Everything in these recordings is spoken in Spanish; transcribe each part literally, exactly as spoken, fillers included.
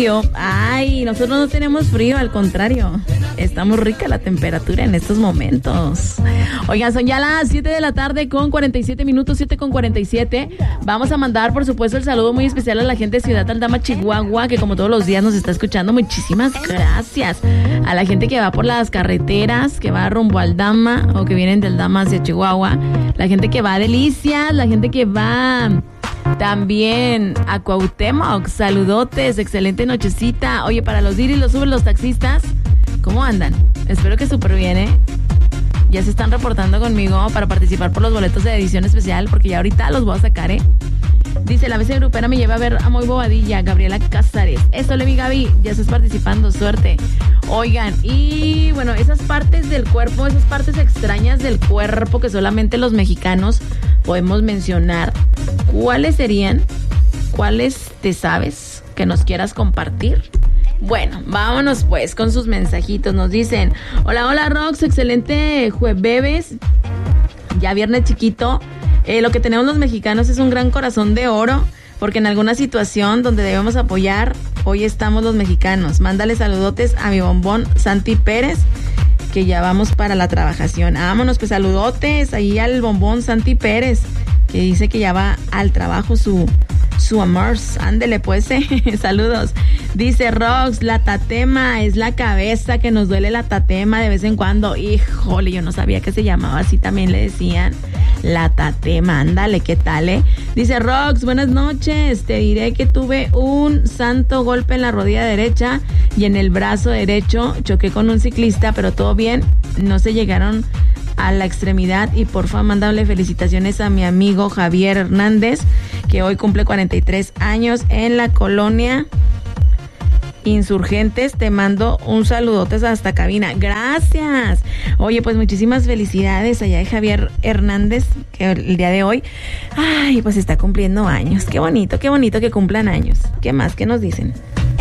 Ay, nosotros no tenemos frío, al contrario. Está muy rica la temperatura en estos momentos. Oigan, son ya las siete de la tarde con cuarenta y siete minutos, siete con cuarenta y siete. Vamos a mandar, por supuesto, el saludo muy especial a la gente de Ciudad Aldama, Chihuahua, que como todos los días nos está escuchando. Muchísimas gracias. A la gente que va por las carreteras, que va rumbo a Aldama o que vienen de Aldama hacia Chihuahua. La gente que va a Delicias, la gente que va también a Cuauhtémoc. Saludotes, excelente nochecita. Oye, para los ir y los Uber, los taxistas, ¿cómo andan? Espero que súper bien, ¿eh? Ya se están reportando conmigo para participar por los boletos de edición especial, porque ya ahorita los voy a sacar, ¿eh? Dice, la vez grupera me lleva a ver a Moy Bobadilla, Gabriela Cázares. Eso, Levi Gaby, ya estás participando, suerte. Oigan, y bueno, esas partes del cuerpo, esas partes extrañas del cuerpo que solamente los mexicanos podemos mencionar, ¿cuáles serían? ¿Cuáles te sabes que nos quieras compartir? Bueno, vámonos pues con sus mensajitos. Nos dicen, hola, hola Rox, excelente jueves, ya viernes chiquito. Eh, lo que tenemos los mexicanos es un gran corazón de oro, porque en alguna situación donde debemos apoyar, hoy estamos los mexicanos. Mándale saludotes a mi bombón Santi Pérez, que ya vamos para la trabajación. Vámonos, pues saludotes ahí al bombón Santi Pérez, que dice que ya va al trabajo su, su amor. Ándele pues, eh. Saludos. Dice Rox, la tatema es la cabeza, que nos duele la tatema de vez en cuando. Híjole, yo no sabía que se llamaba así, también le decían la tatema. Ándale, ¿qué tal, eh? Dice Rox, buenas noches, te diré que tuve un santo golpe en la rodilla derecha y en el brazo derecho. Choqué con un ciclista, pero todo bien, no se llegaron a la extremidad. Y porfa, mándale felicitaciones a mi amigo Javier Hernández, que hoy cumple cuarenta y tres años en la colonia Insurgentes. Te mando un saludote hasta cabina. Gracias. Oye, pues muchísimas felicidades allá de Javier Hernández, que el día de hoy, ay, pues está cumpliendo años. Qué bonito, qué bonito que cumplan años. ¿Qué más? ¿Qué nos dicen?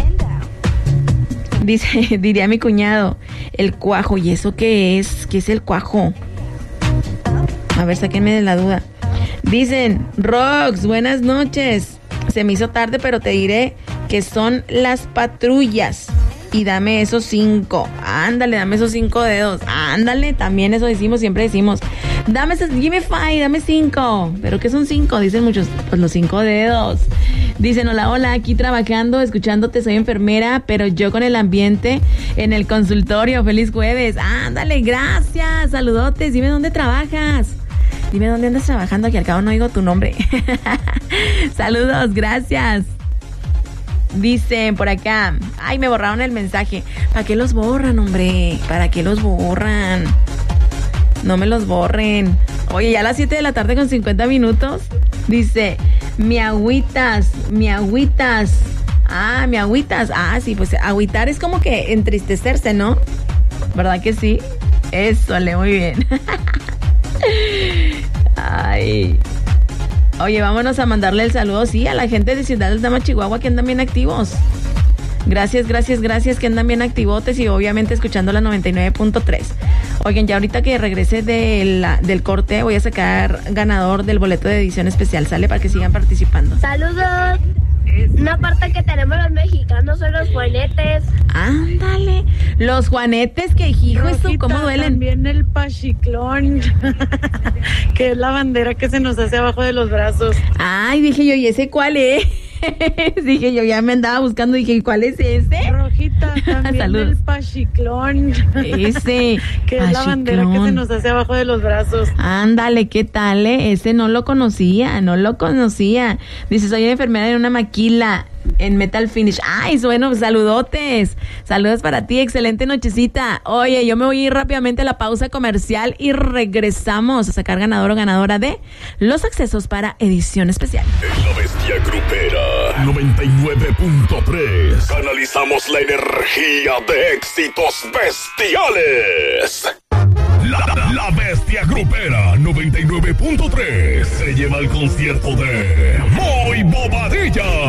Dice, diría mi cuñado, el cuajo. ¿Y eso qué es? ¿Qué es el cuajo? A ver, sáquenme de la duda. Dicen, Rox, buenas noches. Se me hizo tarde, pero te diré que son las patrullas. Y dame esos cinco. Ándale, dame esos cinco dedos. Ándale, también eso decimos, siempre decimos. Dame esos, give me five, dame cinco. ¿Pero qué son cinco? Dicen muchos, pues los cinco dedos. Dicen, hola, hola, aquí trabajando, escuchándote, soy enfermera, pero yo con el ambiente en el consultorio. Feliz jueves. Ándale, gracias, saludotes. Dime dónde trabajas. Dime dónde andas trabajando, que al cabo no oigo tu nombre. Saludos, gracias. Dicen por acá, ay, me borraron el mensaje. ¿Para qué los borran, hombre? ¿Para qué los borran? No me los borren. Oye, ya a las siete de la tarde con cincuenta minutos. Dice, mi agüitas, mi agüitas. Ah, mi agüitas. Ah, sí, pues agüitar es como que entristecerse, ¿no? ¿Verdad que sí? Eso, le muy bien. Ay. Oye, vámonos a mandarle el saludo, sí, a la gente de Ciudad Aldama, Chihuahua, que andan bien activos. Gracias, gracias, gracias, que andan bien activotes y obviamente escuchando la noventa y nueve punto tres. Oigan, ya ahorita que regrese de la, del corte, voy a sacar ganador del boleto de edición especial, ¿sale? Para que sigan participando. ¡Saludos! Una parte que tenemos los mexicanos son los juanetes. Ándale, los juanetes, que hijo, eso, ¿cómo duelen? También el pachiclón, que es la bandera que se nos hace abajo de los brazos. Ay, dije yo, ¿y ese cuál es? Dije yo, ya me andaba buscando, dije, ¿cuál es ese? Rojita, también Saludos. el pachiclón. Ese, que es la bandera que se nos hace abajo de los brazos. Ándale, ¿qué tal, eh? Ese no lo conocía, no lo conocía. Dice, soy enfermera en una maquila en Metal Finish. Ay, bueno, saludotes. Saludos para ti, excelente nochecita. Oye, yo me voy a ir rápidamente a la pausa comercial y regresamos a sacar ganador o ganadora de los accesos para edición especial. En la Bestia Grupera noventa y nueve punto tres canalizamos la energía de éxitos bestiales. La, la Bestia Grupera noventa y nueve punto tres se lleva al concierto de Moy Bobadilla.